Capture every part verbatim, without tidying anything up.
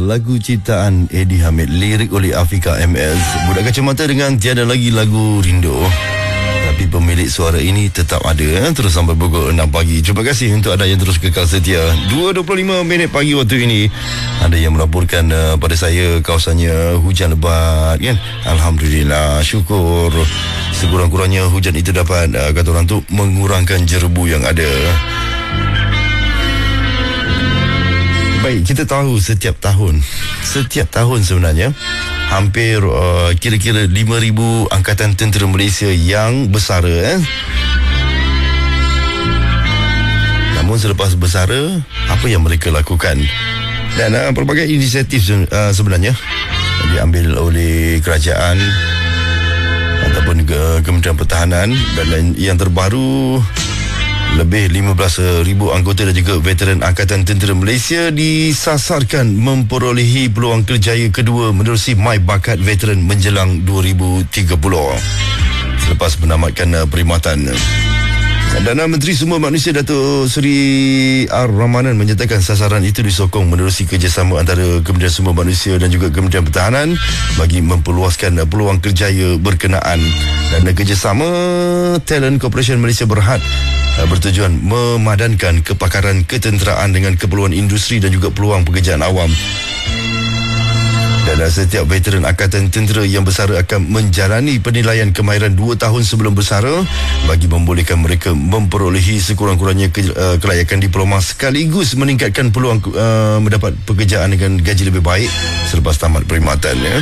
lagu ciptaan Eddie Hamid, lirik oleh Afika M S. Budak Kacamata dengan Tiada Lagi Lagu Rindu. Tapi pemilik suara ini tetap ada eh? Terus sampai pukul enam pagi. Terima kasih untuk anda yang terus kekal setia. dua dua puluh lima minit pagi waktu ini. Ada yang melaporkan uh, pada saya kawasannya hujan lebat kan. Alhamdulillah, syukur. Sekurang-kurangnya hujan itu dapat uh, kata orang tu mengurangkan jerebu yang ada. Baik, kita tahu setiap tahun Setiap tahun sebenarnya hampir uh, kira-kira lima ribu Angkatan Tentera Malaysia yang bersara eh? Namun selepas bersara, apa yang mereka lakukan? Dan uh, pelbagai inisiatif uh, sebenarnya diambil oleh kerajaan ataupun ke Kementerian Pertahanan. Dan yang terbaru, lebih lima belas ribu anggota dan juga veteran Angkatan Tentera Malaysia disasarkan memperolehi peluang kerjaya kedua menerusi My Bakat Veteran menjelang dua ribu tiga puluh selepas menamatkan perkhidmatan. Perdana Menteri Sumber Manusia Datuk Seri R. Ramanan menyatakan sasaran itu disokong menerusi kerjasama antara Kementerian Sumber Manusia dan juga Kementerian Pertahanan bagi memperluaskan peluang kerjaya berkenaan. Dan kerjasama Talent Corporation Malaysia Berhad bertujuan memadankan kepakaran ketenteraan dengan keperluan industri dan juga peluang pekerjaan awam. Dan setiap veteran Angkatan Tentera yang bersara akan menjalani penilaian kemahiran dua tahun sebelum bersara bagi membolehkan mereka memperolehi sekurang-kurangnya ke, uh, kelayakan diploma sekaligus meningkatkan peluang uh, mendapat pekerjaan dengan gaji lebih baik selepas tamat perkhidmatan ya.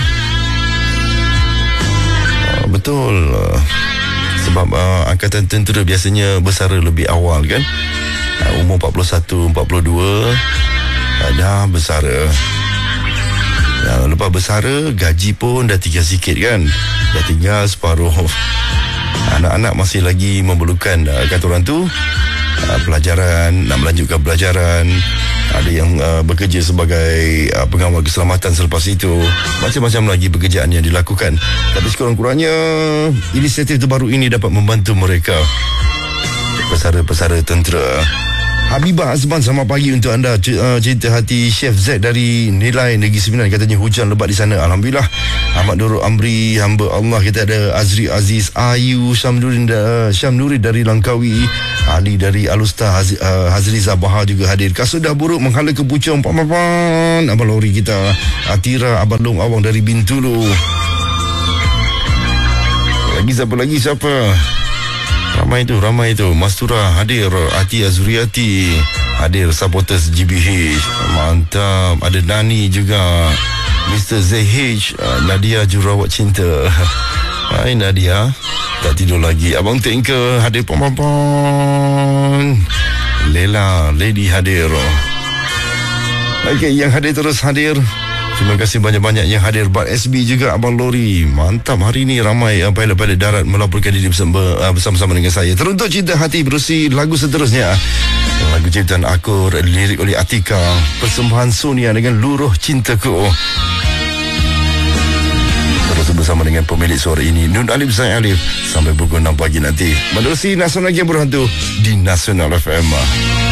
Uh, betul. Uh, Sebab uh, Angkatan Tentera biasanya bersara lebih awal kan. uh, Umur empat puluh satu, empat puluh dua uh, dah bersara. uh, Lepas bersara, gaji pun dah tinggal sikit kan. Dah tinggal separuh. Anak-anak masih lagi memerlukan uh, kata orang tu uh, pelajaran, nak melanjutkan pelajaran. Ada yang uh, bekerja sebagai uh, pengawal keselamatan selepas itu. Macam-macam lagi pekerjaan yang dilakukan. Tapi sekurang-kurangnya inisiatif terbaru ini dapat membantu mereka, pesara-pesara tentera. Habibah Azman, selamat pagi untuk anda. Cinta hati Chef Z dari Nilai Negeri Sembilan, katanya hujan lebat di sana. Alhamdulillah. Ahmad Nurul Amri, hamba Allah. Kita ada Azri Aziz, Ayu Syamnurin, Syamnurin dari Langkawi, Ali dari Alusta, Haz, uh, Hazri Zabaha juga hadir. Kasut dah buruk menghala ke Puchong, Papan abang lori kita. Atira Abang Long Awang dari Bintulu. Lagi siapa lagi siapa? Ramai tu, ramai tu. Mastura hadir, Ati Azuriati hadir, supporters G B H. Mantap. Ada Nani juga, Mister Z H, Nadia Jurawat Cinta. Hai Nadia, tak tidur lagi. Abang Tengke hadir, pom-pom. Lela, Lady hadir. Okey, yang hadir terus hadir. Terima kasih banyak-banyak yang hadir. Bat S B juga, Abang Lori. Mantap, hari ini ramai uh, pilot-pilot darat melaporkan diri bersama, uh, bersama-sama dengan saya. Teruntuk Cinta Hati berusi lagu seterusnya. Lagu ciptaan Akur, lirik oleh Atika, persembahan Sonia dengan Luruh Cintaku. Terus bersama dengan pemilik suara ini, Nun Alif Zain Alif, sampai pukul enam pagi nanti menerusi Nasional Game Berhantu di Nasional F M.